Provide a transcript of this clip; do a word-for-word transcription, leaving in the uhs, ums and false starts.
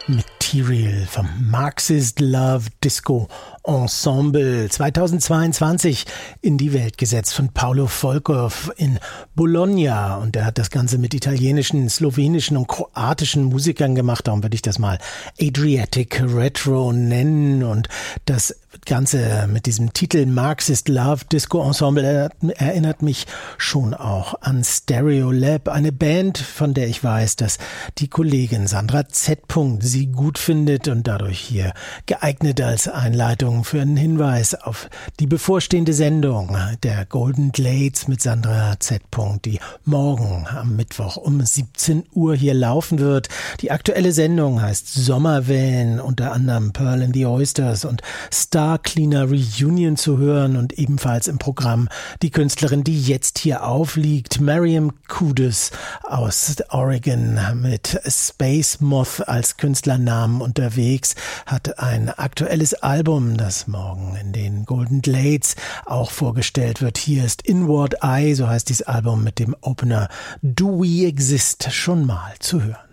Material vom Marxist Love Disco Ensemble zweitausendzweiundzwanzig in die Welt gesetzt von Paolo Volkov in Bologna, und er hat das Ganze mit italienischen, slowenischen und kroatischen Musikern gemacht. Darum würde ich das mal Adriatic Retro nennen, und das Ganze mit diesem Titel Marxist Love Disco Ensemble erinnert mich schon auch an Stereolab, eine Band, von der ich weiß, dass die Kollegin Sandra Z. sie gut findet, und dadurch hier geeignet als Einleitung für einen Hinweis auf die bevorstehende Sendung der Golden Glades mit Sandra Z., die morgen am Mittwoch um siebzehn Uhr hier laufen wird. Die aktuelle Sendung heißt Sommerwellen, unter anderem Pearl and the Oysters und Star Cleaner Reunion zu hören, und ebenfalls im Programm die Künstlerin, die jetzt hier aufliegt, Miriam Kudus aus Oregon mit Space Moth als Künstlernamen unterwegs, hat ein aktuelles Album, das morgen in den Golden Glades auch vorgestellt wird. Hier ist Inward Eye, so heißt dieses Album, mit dem Opener Do We Exist schon mal zu hören.